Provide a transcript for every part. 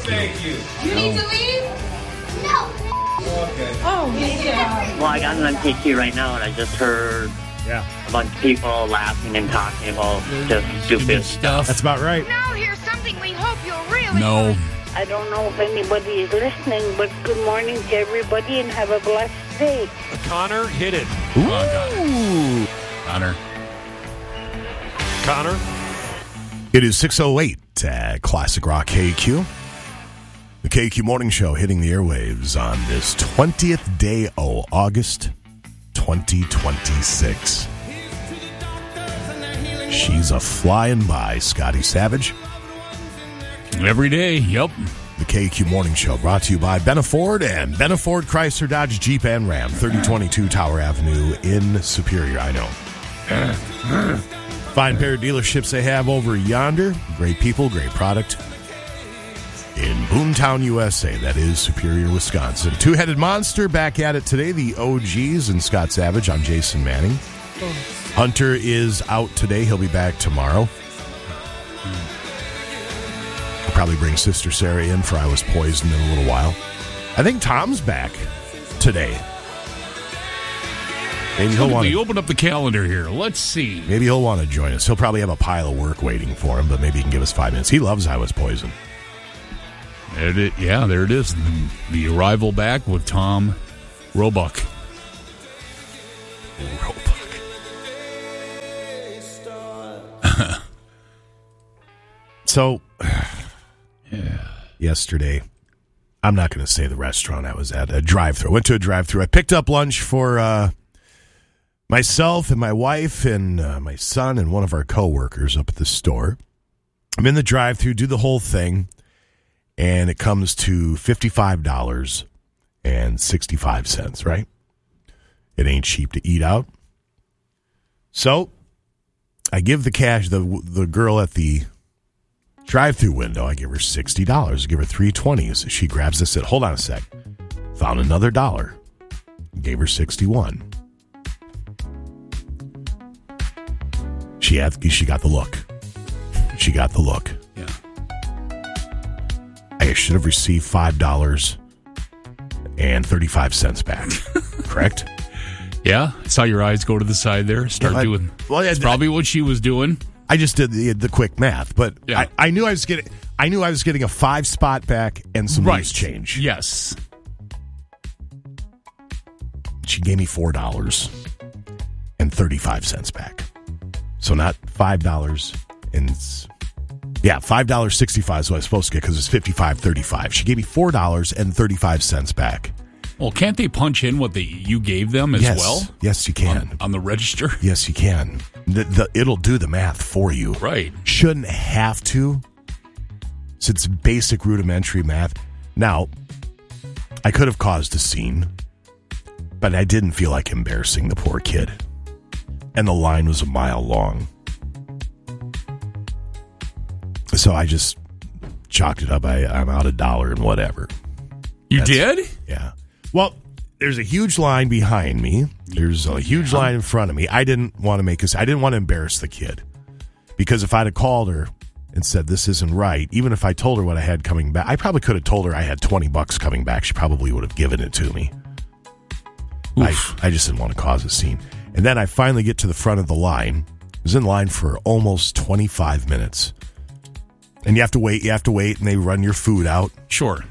Thank you. You need to leave? No. Okay. Oh, yeah. Well, I got an MKQ right now, and I just heard a bunch of people laughing and talking about just stupid stuff. That's about right. Now here's something we hope you'll really No. I don't know if anybody is listening, but good morning to everybody and have a blessed day. Connor, hit it. Ooh. Connor? It is 6:08 at Classic Rock KQ. The KQ Morning Show hitting the airwaves on this 20th day of August 2026. She's a flying by, Scotty Savage. Every day, yep. The KQ Morning Show brought to you by Benaford and Benaford Chrysler Dodge Jeep and Ram, 3022 Tower Avenue in Superior. I know. Fine pair of dealerships they have over yonder. Great people, great product. In Boomtown, USA, that is Superior, Wisconsin. Two-headed monster back at it today. The OGs and Scott Savage. I'm Jason Manning. Hunter is out today. He'll be back tomorrow. I'll probably bring Sister Sarah in for I Was Poisoned in a little while. I think Tom's back today. Maybe he'll want to open up the calendar here. Let's see. Maybe he'll want to join us. He'll probably have a pile of work waiting for him, but maybe he can give us 5 minutes. He loves I Was Poisoned. There it is. The arrival back with Tom Roebuck. So, yesterday, I'm not going to say the restaurant I was at, a drive-thru. I went to a drive-thru. I picked up lunch for myself and my wife and my son and one of our coworkers up at the store. I'm in the drive-thru, do the whole thing, and it comes to $55.65, right? It ain't cheap to eat out. So, I give the cash, the girl at the drive-thru window, I give her $60. I give her $3.20. She grabs this. Said, "Hold on a sec." Found another $1. Gave her $61. She got the look. She got the look. Yeah. I should have received $5.35 back. Correct? Yeah. I saw your eyes go to the side there. Doing. Well, that's probably what she was doing. I just did the quick math, but yeah. I knew I was getting a 5 spot back and some loose change. Yes. She gave me $4.35 back. So not $5 and $5.65 is what I was supposed to get because it's $55.35. She gave me $4.35 back. Well, can't they punch in what you gave them as well? Yes, you can. On the register? Yes, you can. It'll do the math for you. Right. Shouldn't have to. Since basic rudimentary math. Now, I could have caused a scene, but I didn't feel like embarrassing the poor kid. And the line was a mile long. So I just chalked it up. I'm out $1 and whatever. You did? Yeah. Well, there's a huge line behind me. There's a huge line in front of me. I didn't want to embarrass the kid. Because if I'd have called her and said this isn't right, even if I told her what I had coming back, I probably could have told her I had $20 coming back. She probably would have given it to me. I just didn't want to cause a scene. And then I finally get to the front of the line. I was in line for almost 25 minutes. And you have to wait, and they run your food out. Sure.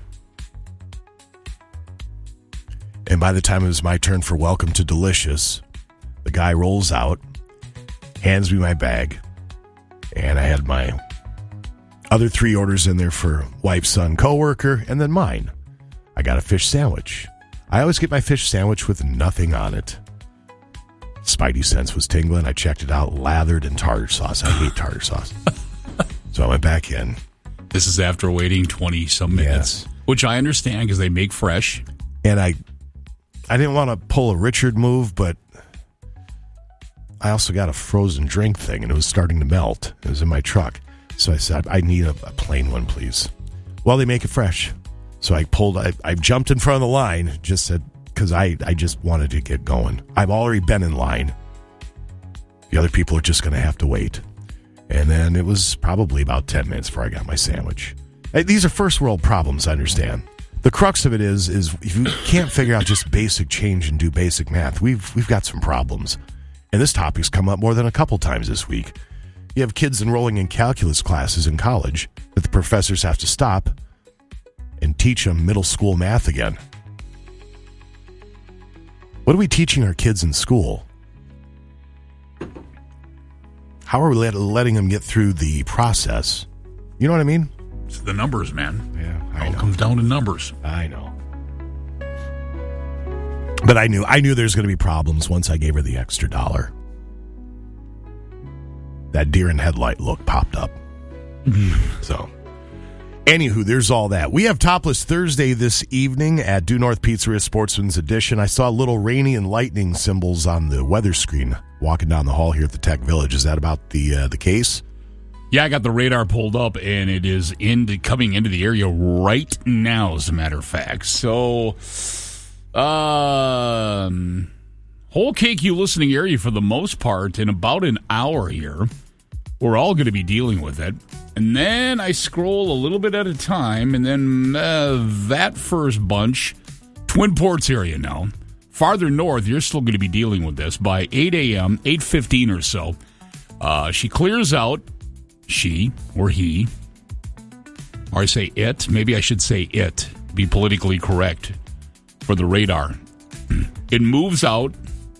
And by the time it was my turn for Welcome to Delicious, the guy rolls out, hands me my bag, and I had my other 3 orders in there for wife, son, coworker, and then mine. I got a fish sandwich. I always get my fish sandwich with nothing on it. Spidey sense was tingling. I checked it out, lathered in tartar sauce. I hate tartar sauce. So I went back in. This is after waiting 20-some minutes, which I understand because they make fresh. And I didn't want to pull a Richard move, but I also got a frozen drink thing, and it was starting to melt. It was in my truck. So I said, I need a plain one, please. Well, they make it fresh. So I jumped in front of the line, just said, because I just wanted to get going. I've already been in line. The other people are just going to have to wait. And then it was probably about 10 minutes before I got my sandwich. These are first world problems, I understand. The crux of it is if you can't figure out just basic change and do basic math, we've got some problems. And this topic's come up more than a couple times this week. You have kids enrolling in calculus classes in college that the professors have to stop and teach them middle school math again. What are we teaching our kids in school? How are we letting them get through the process? You know what I mean? It's the numbers, man. Yeah, It all comes down to numbers. I know. But I knew there's going to be problems once I gave her the extra $1. That deer in headlight look popped up. So, anywho, there's all that. We have Topless Thursday this evening at Due North Pizzeria Sportsman's Edition. I saw little rainy and lightning symbols on the weather screen walking down the hall here at the Tech Village. Is that about the case? Yeah, I got the radar pulled up, and it is coming into the area right now, as a matter of fact. So, whole KQ listening area for the most part in about an hour here. We're all going to be dealing with it. And then I scroll a little bit at a time, and then that first bunch, Twin Ports area now. Farther north, you're still going to be dealing with this. By 8 a.m., 8:15 or so, she clears out, she or he, or I say it, maybe I should say it, be politically correct for the radar. It moves out,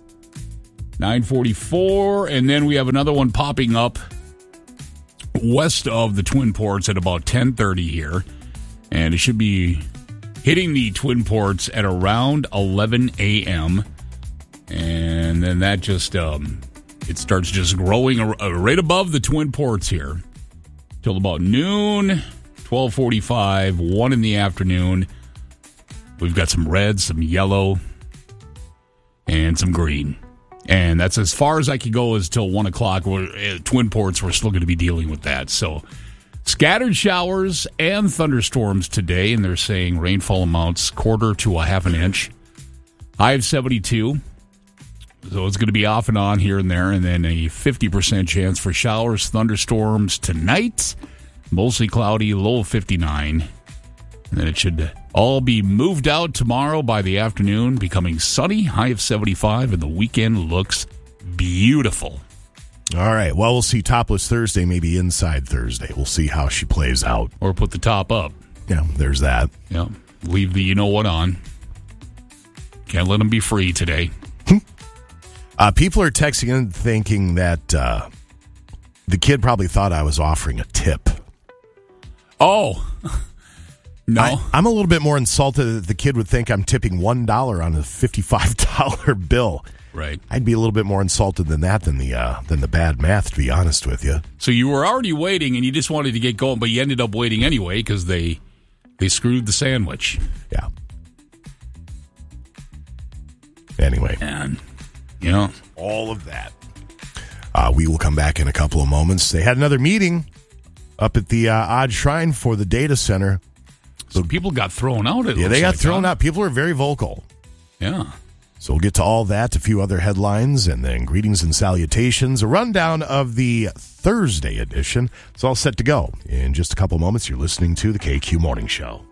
9:44, and then we have another one popping up west of the Twin Ports at about 10:30 here, and it should be hitting the Twin Ports at around 11 a.m., and then that just, it starts just growing right above the Twin Ports here till about noon, 12:45, 1 in the afternoon. We've got some red, some yellow, and some green. And that's as far as I could go is till 1 o'clock. Twin Ports, we're still going to be dealing with that. So scattered showers and thunderstorms today, and they're saying rainfall amounts 1/4 to 1/2 inch. High of 72. So it's going to be off and on here and there, and then a 50% chance for showers, thunderstorms tonight. Mostly cloudy, low of 59. And then it should all be moved out tomorrow by the afternoon, becoming sunny, high of 75, and the weekend looks beautiful. All right. Well, we'll see Topless Thursday, maybe Inside Thursday. We'll see how she plays out. Or put the top up. Yeah, there's that. Yeah. Leave the you-know-what on. Can't let them be free today. People are texting in thinking that the kid probably thought I was offering a tip. Oh, no. I'm a little bit more insulted that the kid would think I'm tipping $1 on a $55 bill. Right. I'd be a little bit more insulted than that than the bad math, to be honest with you. So you were already waiting, and you just wanted to get going, but you ended up waiting anyway because they screwed the sandwich. Yeah. Anyway. And, you know. All of that. We will come back in a couple of moments. They had another meeting up at the Odd Shrine for the data center. So people got thrown out. Yeah, they got thrown out. People are very vocal. Yeah. So we'll get to all that, a few other headlines, and then greetings and salutations. A rundown of the Thursday edition. It's all set to go. In just a couple moments, you're listening to the KQ Morning Show.